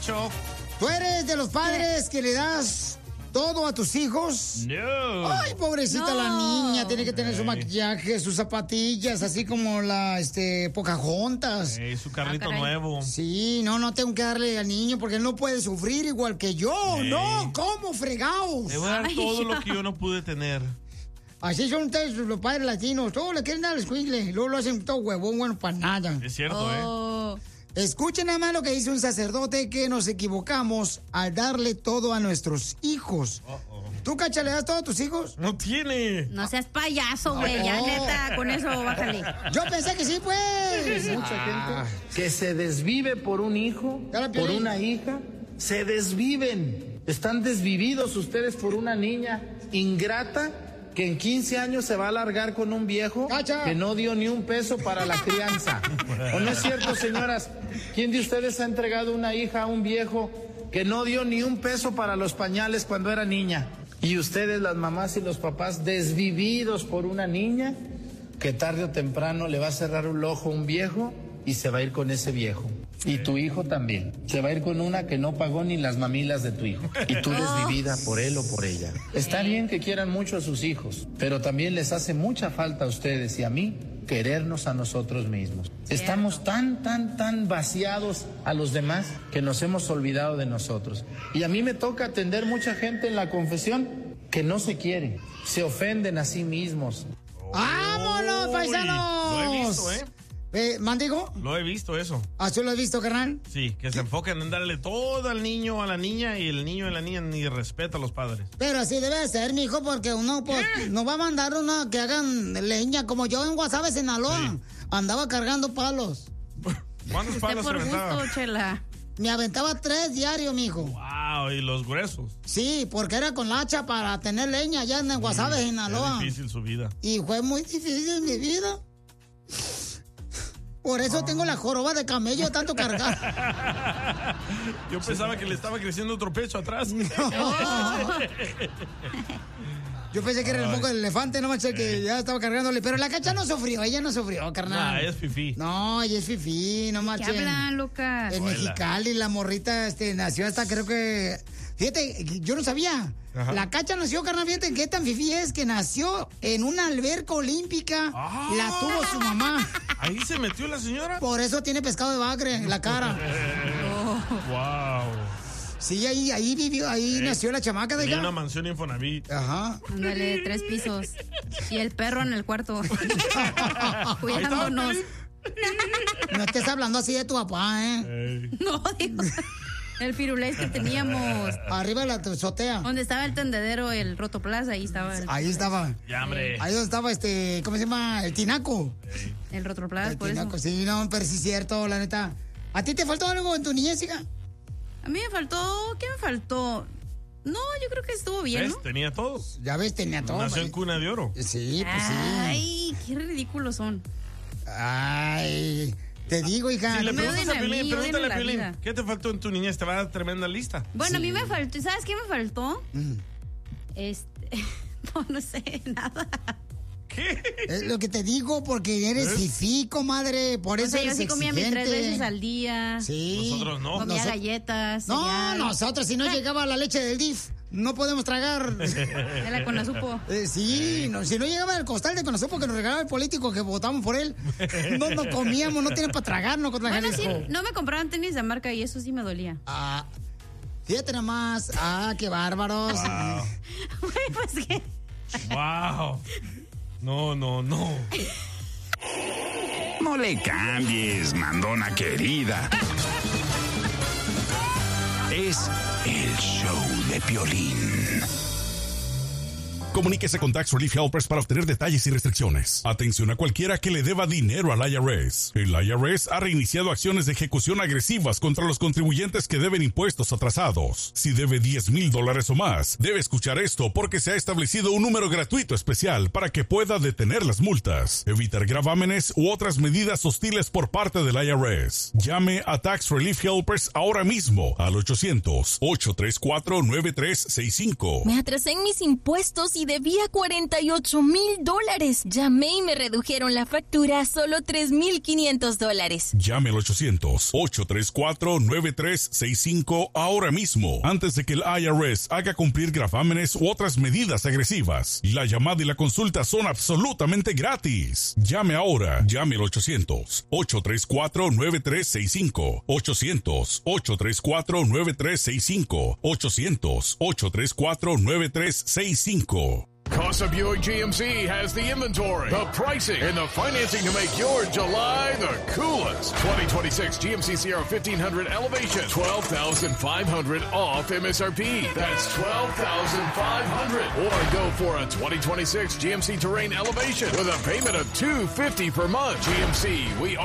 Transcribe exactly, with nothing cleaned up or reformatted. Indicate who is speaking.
Speaker 1: Cacho.
Speaker 2: ¿Tú eres de los padres que le das todo a tus hijos?
Speaker 1: No.
Speaker 2: Ay, pobrecita
Speaker 3: No.
Speaker 2: la niña, tiene que tener su maquillaje, sus zapatillas, así como la, este, Pocahontas.
Speaker 1: Ey, su carrito
Speaker 3: Ah, caray.
Speaker 1: nuevo.
Speaker 2: Sí, no, no tengo que darle al niño porque él no puede sufrir igual que yo.
Speaker 1: Ey.
Speaker 2: No, ¿cómo fregados?
Speaker 1: Le voy a dar
Speaker 3: Ay,
Speaker 1: todo
Speaker 3: ya.
Speaker 1: lo que yo no pude tener.
Speaker 2: Así son ustedes los padres latinos. Todos le quieren dar al escuincle. Luego lo hacen todo huevón, bueno, para nada.
Speaker 1: Es cierto,
Speaker 3: Oh.
Speaker 2: Escuchen nada más lo que dice un sacerdote, que nos equivocamos al darle todo a nuestros hijos.
Speaker 1: ¿eh? Uh-oh.
Speaker 2: ¿Tú, Cacha, le das todo a tus hijos?
Speaker 1: No tiene.
Speaker 3: No seas payaso, güey. Ya,
Speaker 2: Oh.
Speaker 3: neta, con eso bájale.
Speaker 2: Yo pensé que sí, pues.
Speaker 4: Mucha gente que se desvive por un hijo,
Speaker 2: Dale,
Speaker 4: por
Speaker 2: Piolín.
Speaker 4: una hija, se desviven. Están desvividos ustedes por una niña ingrata que en quince años se va a largar con un viejo
Speaker 2: ¡Cacha!
Speaker 4: que no dio ni un peso para la crianza. ¿O no es cierto, señoras? ¿Quién de ustedes ha entregado una hija a un viejo que no dio ni un peso para los pañales cuando era niña? Y ustedes, las mamás y los papás, desvividos por una niña que tarde o temprano le va a cerrar un ojo a un viejo y se va a ir con ese viejo. Y tu hijo también. Se va a ir con una que no pagó ni las mamilas de tu hijo. Y tú desvivida por él o por ella. Está bien que quieran mucho a sus hijos, pero también les hace mucha falta a ustedes y a mí querernos a nosotros mismos. Estamos tan, tan, tan vaciados a los demás que nos hemos olvidado de nosotros. Y a mí me toca atender mucha gente en la confesión que no se quiere, se ofenden a sí mismos.
Speaker 2: ¡Vámonos,
Speaker 1: Uy,
Speaker 2: paisanos!
Speaker 1: Lo he visto, ¿eh?
Speaker 2: Eh, ¿Mandigo?
Speaker 1: Lo he visto eso.
Speaker 2: ¿Así lo has visto, carnal?
Speaker 1: Sí, que se enfocan en darle todo al niño, a la niña, y el niño y la niña ni respeta a los padres.
Speaker 2: Pero así debe ser, mijo, porque uno pues, no va a mandar uno que hagan leña. Como yo en Guasave, Sinaloa,
Speaker 1: Sí.
Speaker 2: andaba cargando palos.
Speaker 1: ¿Cuántos
Speaker 3: Usted
Speaker 1: palos se
Speaker 3: por
Speaker 1: aventaba?
Speaker 3: gusto, chela.
Speaker 2: Me aventaba tres diarios, mijo.
Speaker 1: Wow, y los gruesos.
Speaker 2: Sí, porque era con la hacha para tener leña allá en Guasave, Sinaloa.
Speaker 1: Es difícil su vida.
Speaker 2: Y fue muy difícil mi vida. Por eso tengo la joroba de camello de tanto cargar.
Speaker 1: Yo pensaba que le estaba creciendo otro pecho atrás.
Speaker 2: Yo pensé que era el moco del elefante, no manches, que ya estaba cargándole. Pero la Cacha no sufrió, ella no sufrió, carnal.
Speaker 1: Nah, es fifí.
Speaker 2: No, ella es fifí, no
Speaker 3: ¿Qué
Speaker 2: manches.
Speaker 3: hablan, Lucas?
Speaker 2: En
Speaker 1: Hola.
Speaker 2: Mexicali, la morrita este, nació hasta, creo que... Fíjate, yo no sabía.
Speaker 1: Ajá.
Speaker 2: La Cacha nació, carnal, fíjate qué tan fifí es que nació en una alberca olímpica.
Speaker 1: Ah.
Speaker 2: La tuvo su mamá.
Speaker 1: ¿Ahí se metió la señora?
Speaker 2: Por eso tiene pescado de bagre en la cara.
Speaker 1: Wow.
Speaker 2: Sí, ahí, ahí vivió, ahí
Speaker 1: Eh,
Speaker 2: nació la chamaca de
Speaker 1: Tenía
Speaker 2: ella.
Speaker 1: una mansión Infonavit.
Speaker 2: Ajá.
Speaker 3: Ándale, tres pisos. Y el perro en el cuarto. Cuidándonos.
Speaker 2: No estés hablando así de tu papá, ¿eh?
Speaker 1: Ey.
Speaker 3: No, digo. El firulés que teníamos.
Speaker 2: Arriba de la azotea.
Speaker 3: Donde estaba el tendedero, el Rotoplaza, ahí estaba el,
Speaker 2: Ahí estaba.
Speaker 1: Ya, hombre.
Speaker 2: Ahí donde estaba este, ¿cómo se llama? El tinaco.
Speaker 3: el Rotoplaza,
Speaker 2: El
Speaker 3: por
Speaker 2: tinaco,
Speaker 3: eso.
Speaker 2: sí, no, pero sí es cierto, la neta. ¿A ti te faltó algo en tu niñez, hija?
Speaker 3: A mí me faltó, ¿qué me faltó? No, yo creo que estuvo bien,
Speaker 1: ¿Ves?
Speaker 3: ¿no?
Speaker 1: Tenía todo.
Speaker 2: Ya ves, tenía todo.
Speaker 1: Nació en
Speaker 2: güey.
Speaker 1: cuna de oro.
Speaker 2: Sí, pues sí.
Speaker 3: Ay, qué ridículos son.
Speaker 2: Ay, te digo, hija.
Speaker 1: Si le
Speaker 3: no me
Speaker 1: preguntas
Speaker 3: odien
Speaker 1: a
Speaker 3: a
Speaker 1: Piolín,
Speaker 3: mí,
Speaker 1: pregúntale a
Speaker 3: odien a la
Speaker 1: Piolín,
Speaker 3: vida.
Speaker 1: ¿qué te faltó en tu niñez? Te va a dar tremenda lista.
Speaker 3: Bueno, a mí
Speaker 2: Sí.
Speaker 3: me faltó, ¿sabes qué me faltó?
Speaker 2: Mm.
Speaker 3: Este, no, no sé, nada.
Speaker 1: ¿Qué?
Speaker 2: Es lo que te digo, porque eres
Speaker 1: ¿Eh?
Speaker 2: fifí, comadre. Por
Speaker 3: O
Speaker 2: eso
Speaker 3: sea, yo
Speaker 2: eres
Speaker 3: sí comía mis
Speaker 2: exigente.
Speaker 3: tres veces al día.
Speaker 2: Sí.
Speaker 1: Nosotros no.
Speaker 3: Comía
Speaker 2: Noso-
Speaker 3: galletas.
Speaker 2: No,
Speaker 3: cereal.
Speaker 2: nosotros, si no llegaba la leche del D I F, no podemos tragar.
Speaker 3: De la Conasupo.
Speaker 2: Eh, sí, no, si no llegaba el costal de Conasupo que nos regalaba el político que votamos por él, no nos comíamos, no tienen para tragarnos contra
Speaker 3: Bueno, sí,
Speaker 2: Jalisco.
Speaker 3: no me compraban tenis de marca y eso sí me dolía.
Speaker 2: Ah, fíjate nomás. Ah, qué bárbaros.
Speaker 1: Wow.
Speaker 3: Güey, pues qué.
Speaker 1: Wow. No, no, no.
Speaker 5: No le cambies, mandona querida. Es el show de Piolín.
Speaker 6: Comuníquese con Tax Relief Helpers para obtener detalles y restricciones. Atención a cualquiera que le deba dinero al I R S. El I R S ha reiniciado acciones de ejecución agresivas contra los contribuyentes que deben impuestos atrasados. Si debe diez mil dólares o más, debe escuchar esto porque se ha establecido un número gratuito especial para que pueda detener las multas, evitar gravámenes u otras medidas hostiles por parte del I R S. Llame a Tax Relief Helpers ahora mismo al ochocientos, ocho tres cuatro, nueve tres seis cinco.
Speaker 7: Me atrasé en mis impuestos y y debía cuarenta y ocho mil dólares. Llamé y me redujeron la factura a solo tres mil quinientos dólares.
Speaker 6: Llame al ochocientos, ocho tres cuatro, nueve tres seis cinco ahora mismo, antes de que el I R S haga cumplir gravámenes u otras medidas agresivas. La llamada y la consulta son absolutamente gratis. Llame ahora. Llame al ochocientos, ocho tres cuatro, nueve tres seis cinco. ochocientos, ocho tres cuatro, nueve tres seis cinco. ochocientos, ocho tres cuatro, nueve tres seis cinco.
Speaker 8: Casa Buick G M C has the inventory, the pricing, and the financing to make your July the coolest. twenty twenty-six G M C Sierra fifteen hundred Elevation, twelve thousand five hundred dollars off M S R P. That's twelve thousand five hundred dollars. Or go for a twenty twenty-six G M C Terrain Elevation with a payment of two hundred fifty dollars per month. G M C, we